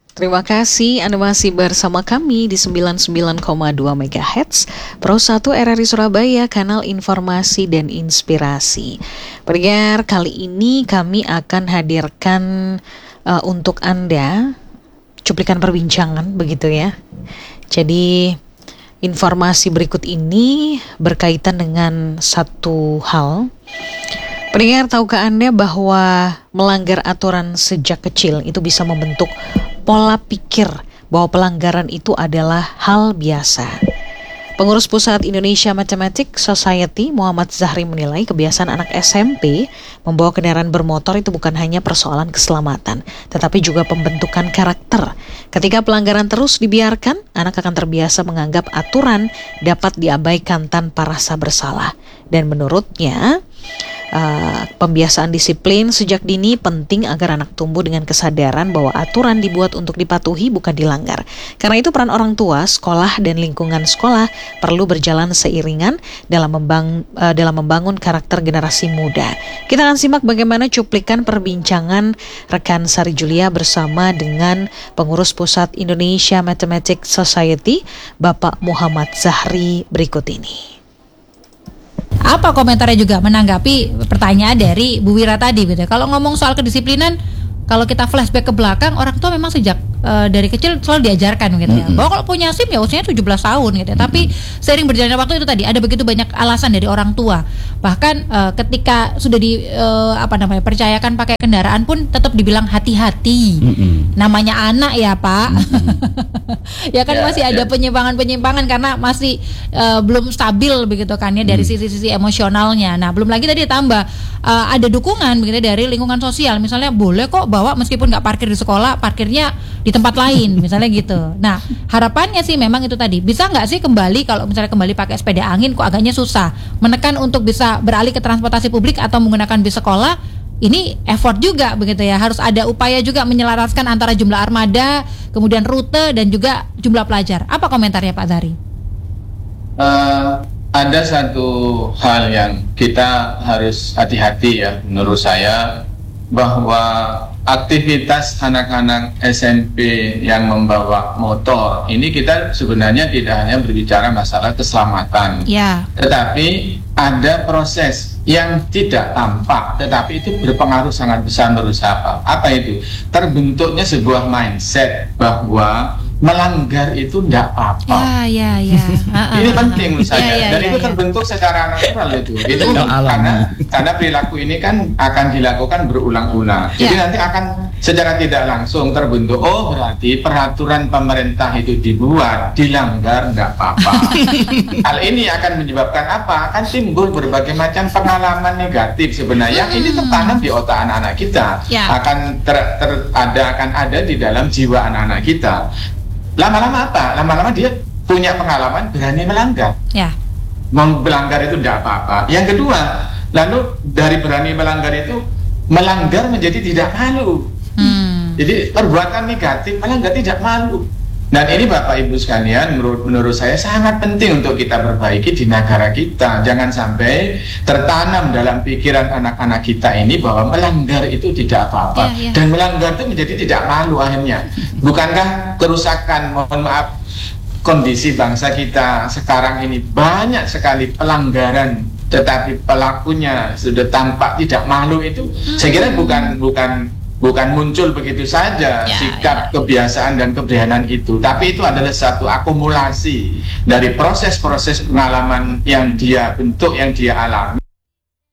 Terima kasih Anda masih bersama kami di 99,2 MHz Pro 1 RRI Surabaya, kanal informasi dan inspirasi. Pendengar, kali ini kami akan hadirkan untuk Anda cuplikan perbincangan begitu ya. Jadi informasi berikut ini berkaitan dengan satu hal. Pendengar, tahukah Anda bahwa melanggar aturan sejak kecil itu bisa membentuk pola pikir bahwa pelanggaran itu adalah hal biasa? Pengurus Pusat Indonesia Mathematics Society Muhammad Zahri menilai kebiasaan anak SMP membawa kendaraan bermotor itu bukan hanya persoalan keselamatan, tetapi juga pembentukan karakter. Ketika pelanggaran terus dibiarkan, anak akan terbiasa menganggap aturan dapat diabaikan tanpa rasa bersalah. Dan menurutnya, pembiasaan disiplin sejak dini penting agar anak tumbuh dengan kesadaran bahwa aturan dibuat untuk dipatuhi, bukan dilanggar. Karena itu peran orang tua, sekolah, dan lingkungan sekolah perlu berjalan seiringan dalam membangun karakter generasi muda. Kita akan simak bagaimana cuplikan perbincangan rekan Sari Julia bersama dengan pengurus Pusat Indonesia Mathematics Society, Bapak Muhammad Zahri berikut ini. Apa komentarnya juga menanggapi pertanyaan dari Bu Wira tadi gitu. Kalau ngomong soal kedisiplinan, kalau kita flashback ke belakang, orang tua memang sejak dari kecil selalu diajarkan gitu ya. Bahwa kalau punya SIM ya usianya 17 tahun gitu ya. Tapi seiring berjalannya waktu itu tadi ada begitu banyak alasan dari orang tua. Bahkan ketika sudah percayakan pakai kendaraan pun tetap dibilang hati-hati. Namanya anak ya, Pak. Ya kan masih ada penyimpangan-penyimpangan karena masih belum stabil begitu kan ya dari sisi-sisi emosionalnya. Nah, belum lagi tadi ditambah ada dukungan begitu dari lingkungan sosial. Misalnya boleh kok bawa meskipun nggak parkir di sekolah, parkirnya di tempat lain misalnya gitu. Nah, harapannya sih memang itu tadi, bisa nggak sih kembali, kalau misalnya kembali pakai sepeda angin kok agaknya susah, menekan untuk bisa beralih ke transportasi publik atau menggunakan bis sekolah. Ini effort juga begitu ya, harus ada upaya juga menyelaraskan antara jumlah armada, kemudian rute dan juga jumlah pelajar. Apa komentarnya Pak Zahri? Ada satu hal yang kita harus hati-hati ya menurut saya, bahwa aktivitas anak-anak SMP yang membawa motor ini kita sebenarnya tidak hanya berbicara masalah keselamatan, tetapi ada proses yang tidak tampak tetapi itu berpengaruh sangat besar menurut saya. Apa itu? Terbentuknya sebuah mindset bahwa melanggar itu tidak apa-apa. Ini penting menurut saya. Dan itu terbentuk secara natural itu karena perilaku ini kan akan dilakukan berulang-ulang. Jadi nanti akan secara tidak langsung terbentuk, oh berarti peraturan pemerintah itu dibuat, dilanggar tidak apa-apa. Hal ini akan menyebabkan apa? Akan timbul berbagai macam pengalaman negatif sebenarnya. Ini tertanam di otak anak-anak kita. Akan ada di dalam jiwa anak-anak kita. Lama-lama apa? Lama-lama dia punya pengalaman berani melanggar. Melanggar itu tidak apa-apa. Yang kedua, lalu dari berani melanggar itu, melanggar menjadi tidak malu. Jadi perbuatan negatif melanggar tidak malu. Dan ini Bapak Ibu sekalian, menurut saya sangat penting untuk kita perbaiki di negara kita. Jangan sampai tertanam dalam pikiran anak-anak kita ini bahwa melanggar itu tidak apa-apa. Dan melanggar itu menjadi tidak malu akhirnya. Bukankah kerusakan, mohon maaf, kondisi bangsa kita sekarang ini banyak sekali pelanggaran, tetapi pelakunya sudah tampak tidak malu itu. Saya kira bukan muncul begitu saja sikap, kebiasaan dan keberanian itu, tapi itu adalah satu akumulasi dari proses-proses pengalaman yang dia bentuk, yang dia alami.